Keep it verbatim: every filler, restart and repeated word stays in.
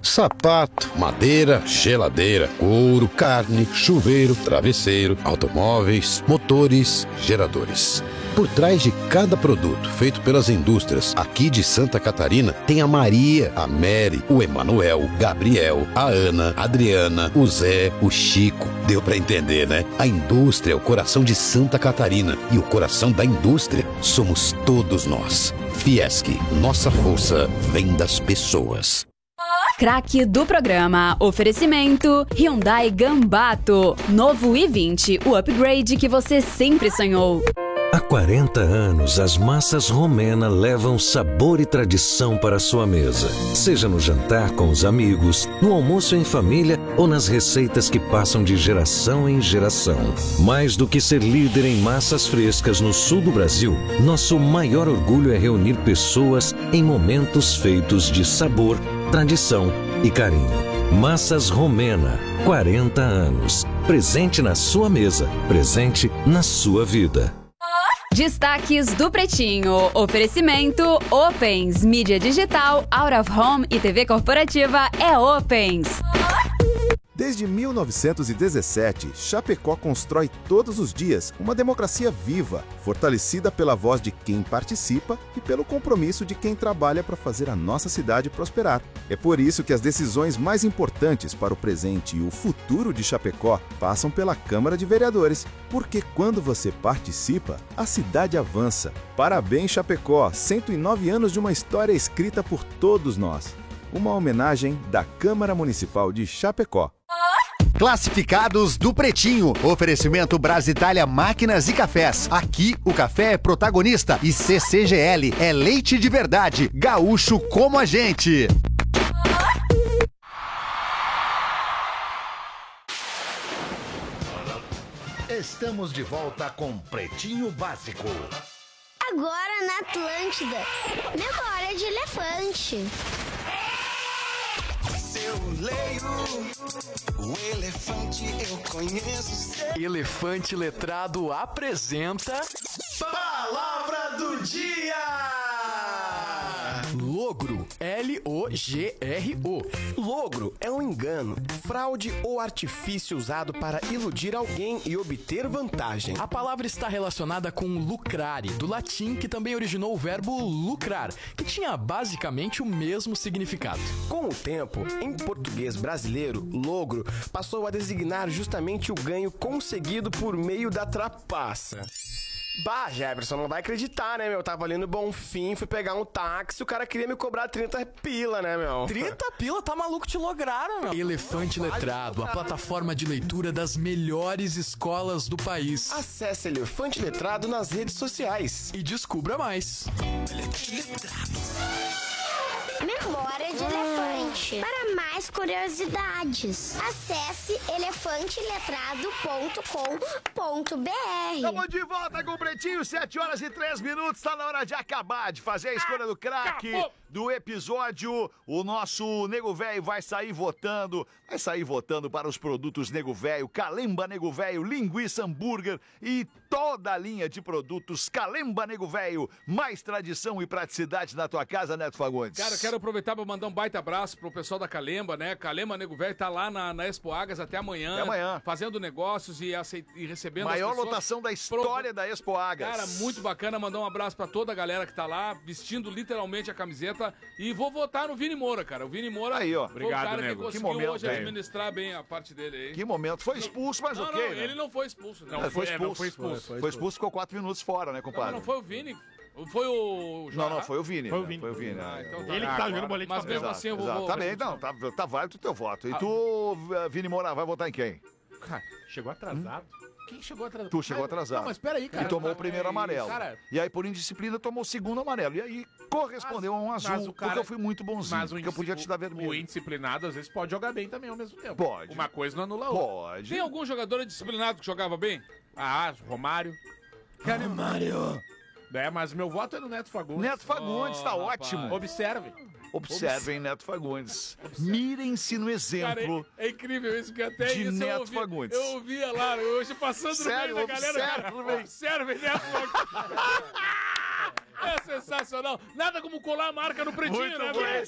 Sapato, madeira, geladeira, couro, carne, chuveiro, travesseiro, automóveis, motores, geradores. Por trás de cada produto feito pelas indústrias aqui de Santa Catarina, tem a Maria, a Mary, o Emanuel, Gabriel, a Ana, a Adriana, o Zé, o Chico. Deu pra entender, né? A indústria é o coração de Santa Catarina e o coração da indústria somos todos nós. Fiesc, nossa força vem das pessoas. Craque do programa. Oferecimento Hyundai Gambato. Novo i vinte, o upgrade que você sempre sonhou. Há quarenta anos, as massas Romena levam sabor e tradição para a sua mesa. Seja no jantar com os amigos, no almoço em família ou nas receitas que passam de geração em geração. Mais do que ser líder em massas frescas no sul do Brasil, nosso maior orgulho é reunir pessoas em momentos feitos de sabor, tradição e carinho. Massas Romena, quarenta anos. Presente na sua mesa, presente na sua vida. Destaques do Pretinho. Oferecimento Opens. Mídia digital, out of home e T V corporativa é Opens. Desde mil novecentos e dezessete, Chapecó constrói todos os dias uma democracia viva, fortalecida pela voz de quem participa e pelo compromisso de quem trabalha para fazer a nossa cidade prosperar. É por isso que as decisões mais importantes para o presente e o futuro de Chapecó passam pela Câmara de Vereadores, porque quando você participa, a cidade avança. Parabéns, Chapecó! cento e nove anos de uma história escrita por todos nós. Uma homenagem da Câmara Municipal de Chapecó. Classificados do Pretinho. Oferecimento Brasitália Máquinas e Cafés. Aqui o café é protagonista e C C G L é leite de verdade. Gaúcho como a gente. Estamos de volta com Pretinho Básico. Agora na Atlântida. Memória de elefante. Eu leio o elefante, eu conheço. Elefante Letrado apresenta Palavra do Dia. Logro, L O G R O. Logro é um engano, fraude ou artifício usado para iludir alguém e obter vantagem. A palavra está relacionada com lucrare, do latim, que também originou o verbo lucrar, que tinha basicamente o mesmo significado. Com o tempo, em português brasileiro, logro passou a designar justamente o ganho conseguido por meio da trapaça. Bah, Jefferson, não vai acreditar, né, meu? Tava ali no Bonfim, fui pegar um táxi, o cara queria me cobrar trinta pila, né, meu? trinta pila? Tá maluco? Te lograram, meu. Elefante Letrado, a plataforma de leitura das melhores escolas do país. Acesse Elefante Letrado nas redes sociais e descubra mais. Elefante Letrado. Memória de elefante. Para mais curiosidades, acesse elefante letrado ponto com ponto b r. Estamos de volta com o Pretinho, sete horas e três minutos. Tá na hora de acabar de fazer a escolha do craque do episódio. O nosso Nego Velho vai sair votando. Vai sair votando para os produtos Nego Velho, Calemba Nego Velho, linguiça hambúrguer e toda a linha de produtos Calemba Nego Velho. Mais tradição e praticidade na tua casa, Neto Fagundes. Cara, eu quero aproveitar para mandar um baita abraço pro pessoal da Calemba, né? Calemba Nego Velho tá lá na, na Expo Agas até amanhã. Até amanhã. Fazendo negócios e, aceit... e recebendo maior as pessoas. Lotação da história Pro... da Expo Agas. Cara, muito bacana. Mandar um abraço pra toda a galera que tá lá, vestindo literalmente a camiseta. E vou votar no Vini Moura, cara. O Vini Moura aí, ó. Foi Obrigado, o cara nego. que conseguiu que momento, hoje velho. administrar bem a parte dele aí. Que momento. Foi expulso, mas não, ok, não, né? ele não foi expulso. Não, não, foi, expulso. É, não foi expulso. Foi, foi, foi expulso, ficou quatro minutos fora, né, compadre? Não, não foi o Vini. Foi o... Não, não, foi o Vini. Foi o né? Vini. Foi o Vini. Ah, então tá. Ele que tá jogando bolinha de Mas mesmo assim eu vou... Exato. Tá bem, não, tá, tá válido o teu voto. E ah. tu, Vini Moura, vai votar em quem? Cara, chegou atrasado. Hum? Quem chegou atrasado? Tu chegou atrasado. Não, mas peraí, cara. E tomou o primeiro é, amarelo. Cara... E aí, por indisciplina, tomou o segundo amarelo. E aí, correspondeu mas, a um azul, cara... porque eu fui muito bonzinho. Mas o porque eu podia te dar vermelho. O indisciplinado, às vezes, pode jogar bem também ao mesmo tempo. Pode. Uma coisa não anula a outra. Pode. Tem algum jogador disciplinado que jogava bem? Ah, Romário. Cara, Romário. É, mas meu voto é no Neto Fagundes. Neto Fagundes, oh, tá rapaz. Ótimo. Observem. Observem, Neto Fagundes. Mirem-se no exemplo. Cara, é, é incrível isso, que até de isso Neto eu, ouvi, Fagundes. eu ouvia lá, hoje passando sério, no meio da galera. Observem, observem Neto Fagundes. É sensacional. Nada como colar a marca no Pretinho, muito né, bom.